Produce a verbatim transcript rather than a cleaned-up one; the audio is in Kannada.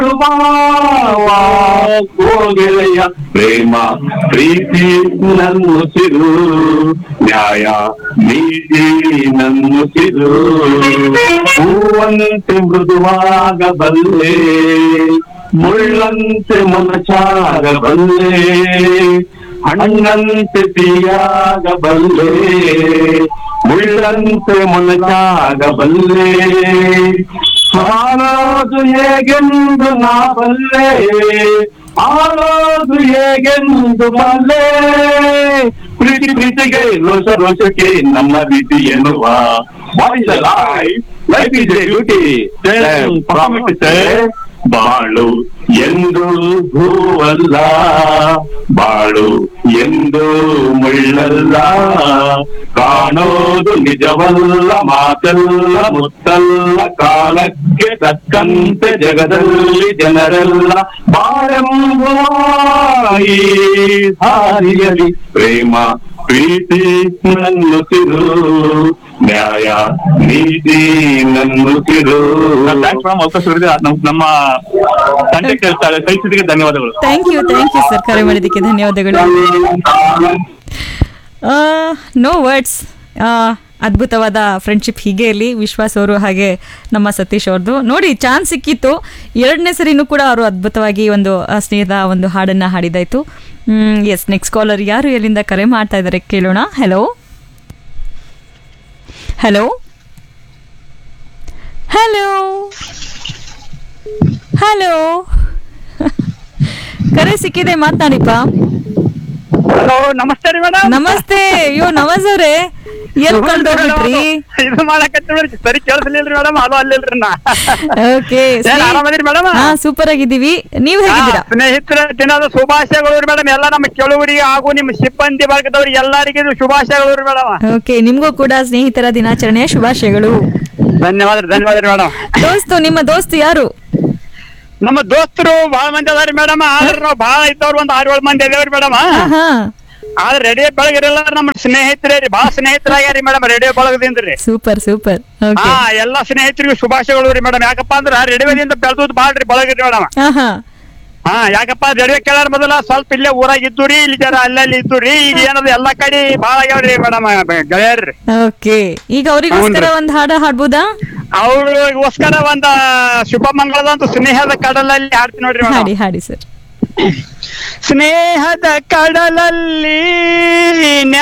ಗೆಳೆಯ ಪ್ರೇಮ ಪ್ರೀತಿ ನನ್ನುಸಿರು ನ್ಯಾಯ ನೀತಿ ನನ್ನುಸಿರು ಹೂವಂತೆ ಮೃದುವಾಗಬಲ್ಲೆ ಮುಳ್ಳಂತೆ ಮೊನಚಾಗಬಲ್ಲೆ ಹಣ್ಣಂತೆ ಸಿಹಿಯಾಗಬಲ್ಲೆ ಮುಳ್ಳಂತೆ ಮೊನಚಾಗಬಲ್ಲೆ ಆಳೋದು ಹೇಗೆಂದು ನಾ ಬಲ್ಲೆ ಆಳೋದು ಹೇಗೆಂದು ಬಲ್ಲೆ ಪ್ರೀತಿ ಪ್ರೀತಿಗೆ ರೋಷ ರೋಷಕ್ಕೆ ನಮ್ಮ ರೀತಿ ಎನ್ನುವ what is the life life is A beauty promise ಬಾಳು ಎಂದು ಹೂವಲ್ಲ ಬಾಳು ಎಂದು ಮುಳ್ಳಲ್ಲ ಕಾಣೋದು ನಿಜವಲ್ಲ ಮಾತಲ್ಲ ಮುತ್ತಲ್ಲ ಕಾಲಕ್ಕೆ ತಕ್ಕಂತೆ ಜಗದಲ್ಲಿ ಜನರೆಲ್ಲ ಬಾಳೆಂಬ ಈ ಹಾರಿಯಲಿ ಪ್ರೇಮ ಪ್ರೀತಿ ನನ್ನುಸಿರು ನ್ಯಾಯ ನೀತಿ ನನ್ನುಸಿರು. ಥ್ಯಾಂಕ್ಸ್ ಮೇಡಮ್, ಅವಕಾಶ ನಮ್ಮ ತಂದೆ ಕಲಿಸಿದ್ದಕ್ಕೆ ಧನ್ಯವಾದಗಳು. Thank you thank you sir, ಕರೆ ಮಾಡಿದ್ದಕ್ಕೆ ಧನ್ಯವಾದಗಳು. No words. ಅದ್ಭುತವಾದ ಫ್ರೆಂಡ್ಶಿಪ್ ಹೀಗೆ ಇರಲಿ. ವಿಶ್ವಾಸ್ ಅವರು ಹಾಗೆ ನಮ್ಮ ಸತೀಶ್ ಅವ್ರದ್ದು ನೋಡಿ ಚಾನ್ಸ್ ಸಿಕ್ಕಿತ್ತು. ಎರಡನೇ ಸರಿನೂ ಕೂಡ ಅವರು ಅದ್ಭುತವಾಗಿ ಒಂದು ಸ್ನೇಹದ ಒಂದು ಹಾಡನ್ನು ಹಾಡಿದಾಯ್ತು. ಎಸ್, ನೆಕ್ಸ್ಟ್ ಕಾಲರ್ ಯಾರು ಎಲ್ಲಿಂದ ಕರೆ ಮಾಡ್ತಾ ಇದ್ದಾರೆ ಕೇಳೋಣ. ಹಲೋ ಹಲೋ ಹಲೋ ಹಲೋ ಕರೆ ಸಿಕ್ಕಿದೆ, ಮಾತನಾಡಿಪ್ಪ. ಹಲೋ, ನಮಸ್ತೆ ರೀ ಮೇಡಮ್. ನಮಸ್ತೆ. ಅಯ್ಯೋ ನವಾಜ್ ಅವ್ರೆ, ಎಲ್ ಕೊಂಡ್ರಿ? ಇದು ಮಾಡಕತ್ತೀವಿ ಸರಿ ಕೇಳಿಸ್ಲಿಲ್ರಿ ಮೇಡಮ್. ಅದು ಅಲ್ಲಿಲ್ರಿ ನಾ. Okay, ಆರಾಮದಿರಿ madam? ಹಾ, ಸೂಪರ್ ಆಗಿದ್ದೀವಿ. ನೀವ್ ಹೇಗಿದ್ದೀರಾ? ಸ್ನೇಹಿತರ ದಿನದ ಶುಭಾಶಯಗಳು ಮೇಡಮ್. ಎಲ್ಲ ನಮ್ಮ ಕೆಳವರಿಗೆ ಹಾಗೂ ನಿಮ್ಮ ಸಿಬ್ಬಂದಿ ವರ್ಗದವ್ರಿಗೆ ಎಲ್ಲರಿಗೂ ಶುಭಾಶಯಗಳು ಮೇಡಮ್. ಓಕೆ, ನಿಮ್ಗೂ ಕೂಡ ಸ್ನೇಹಿತರ ದಿನಾಚರಣೆಯ ಶುಭಾಶಯಗಳು. ಧನ್ಯವಾದ ಧನ್ಯವಾದ ಮೇಡಮ್. ದೋಸ್ತು, ನಿಮ್ಮ ದೋಸ್ತು ಯಾರು? ನಮ್ಮ ದೋಸ್ತರು ಬಹಳ ಮಂದಿ ಅದಾರಿ ಮೇಡಮ್. ಆದ್ರೆ ನಾವು ಬಹಳ ಇದ್ದವ್ರು ಒಂದ್ ಆರು ಏಳು ಮಂದಿ ಅದೇವ್ರಿ ಮೇಡಮ್. ಆದ್ರೆ ರೇಡಿಯೋ ಬೆಳಗಿರಲ್ಲ ನಮ್ಮ ಸ್ನೇಹಿತರೇ ರೀ, ಬಹಳ ಸ್ನೇಹಿತರಾಗ್ಯಾರಿ ಮೇಡಮ್ ರೇಡಿಯೋ ಬೆಳಗದಿಂದ ರೀ. Super super. ಹಾ, ಎಲ್ಲಾ ಸ್ನೇಹಿತರಿಗೂ ಶುಭಾಶಯಗಳು ರೀ ಮೇಡಮ್. ಯಾಕಪ್ಪ ಅಂದ್ರ ರೇಡಿಯೋದಿಂದ ಬೆಳೆದ್ ಬಾಳ್ರಿ ಬೆಳಗ್ರಿ ಮೇಡಮ್. ಹಾ, ಯಾಕಪ್ಪ ರೇಡಿಯೋ ಕೇಳಾರ ಮೊದಲ ಸ್ವಲ್ಪ ಇಲ್ಲೇ ಊರಾಗ ಇದ್ದು ರೀ, ಇಲ್ಲಿ ಜರ ಅಲ್ಲಲ್ಲಿ ಇದ್ದು ರೀ. ಈಗ ಏನದ ಎಲ್ಲಾ ಕಡೆ ಬಾಳ ಆಗ್ಯಾವ್ರಿ ಮೇಡಮ್ ಗೆಳೆಯರ್ರಿ. ಓಕೆ, ಈಗ ಅವ್ರಿಗೋಸ್ಕರ ಒಂದ್ ಹಾಡ ಹಾಡ್ಬೋದಾ? ಅವ್ರಿಗೋಸ್ಕರ ಒಂದ ಶುಭ ಮಂಗಳದ ಸ್ನೇಹದ ಕಡಲಲ್ಲಿ ಹಾಡ್ತೀನಿ ನೋಡ್ರಿ ಮೇಡಮ್. ಹಾಡಿ ಹಾಡಿ ಸರ್. ಸ್ನೇಹದ ಕಡಲಲ್ಲಿ